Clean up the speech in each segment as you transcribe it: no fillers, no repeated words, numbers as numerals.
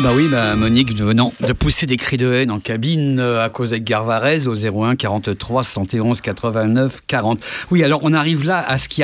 bah oui, Monique venant de pousser des cris de haine en cabine à cause d'Edgar Varèse au 01 43 71 89 40. Oui, alors on arrive là à ce qui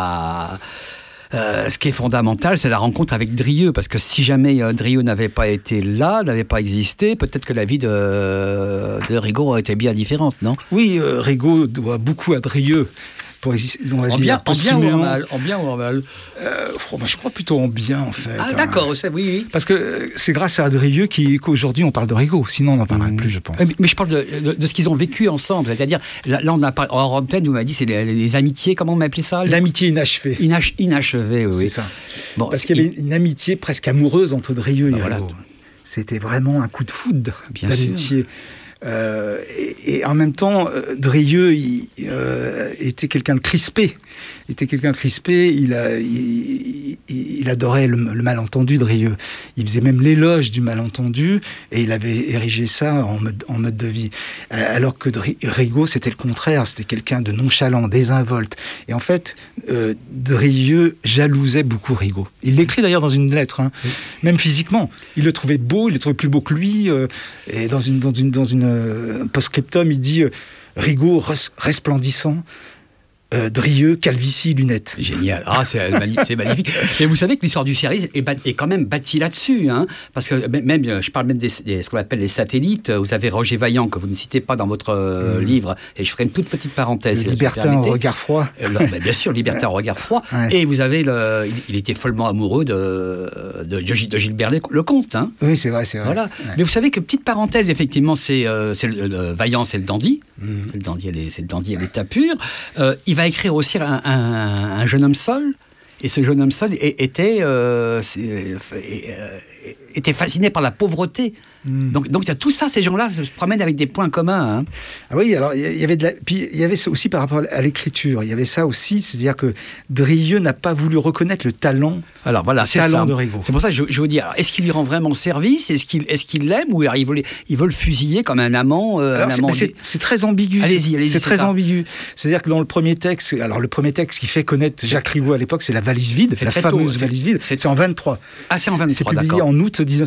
est fondamental, c'est la rencontre avec Drieux, parce que si jamais Drieux n'avait pas été là, n'avait pas existé, peut-être que la vie de Rigaud aurait été bien différente, non ? Oui, Rigaud doit beaucoup à Drieux. En bien ou en mal Je crois plutôt en bien, en fait. Ah, d'accord, oui. Parce que c'est grâce à Drieux qu'aujourd'hui on parle de Rigaud. Sinon, on n'en parlerait plus, je pense. Mais je parle de ce qu'ils ont vécu ensemble. C'est-à-dire, là, on a parlé en antenne, vous m'avez dit, c'est les amitiés, comment on m'appelait ça ? L'amitié inachevée. Inachevée, oui. C'est ça. Bon, parce qu'il y avait une amitié presque amoureuse entre Drieux et Rigaud. Voilà. C'était vraiment un coup de foudre d'amitié. Et en même temps, Drieux était quelqu'un de crispé. Il adorait le malentendu, Drieux. Il faisait même l'éloge du malentendu et il avait érigé ça en mode de vie. Alors que Rigaud, c'était le contraire. C'était quelqu'un de nonchalant, désinvolte. Et en fait, Drieux jalousait beaucoup Rigaud. Il l'écrit d'ailleurs dans une lettre, hein. Oui. Même physiquement. Il le trouvait beau, il le trouvait plus beau que lui. Et dans une post-scriptum, il dit Rigaud resplendissant, Drieux, calvitie, lunettes. Génial. Ah, c'est magnifique. Et vous savez que l'histoire du service est quand même bâtie là-dessus, hein, parce que même, je parle même ce qu'on appelle les satellites. Vous avez Roger Vaillant, que vous ne citez pas dans votre livre, et je ferai une toute petite parenthèse. Le libertin au regard froid. Bien sûr, libertin au regard froid. Ouais. Et vous avez il était follement amoureux de Gilbert Lecomte. Hein. Oui, c'est vrai. Voilà. Ouais. Mais vous savez que, petite parenthèse, effectivement, Vaillant, c'est le dandy. C'est le dandy à l'état pur. Il va écrire aussi un jeune homme seul, et ce jeune homme seul était fasciné par la pauvreté. Donc il y a tout ça, ces gens-là se promènent avec des points communs. Hein. Ah oui, alors il y avait ça aussi par rapport à l'écriture. Il y avait ça aussi, c'est-à-dire que Drieux n'a pas voulu reconnaître le talent. Alors voilà, c'est ça. De Rigaud. C'est pour ça que je vous dis, alors, est-ce qu'il lui rend vraiment service ? Est-ce qu'il l'aime, ou alors il veut le fusiller comme un amant, c'est très ambigu. Allez-y. C'est très ambigu. C'est-à-dire que dans le premier texte qui fait connaître Jacques Rigaud à l'époque, c'est La valise vide, la fameuse valise vide. C'est en 23. Ah, c'est en 23, c'est publié d'accord. en août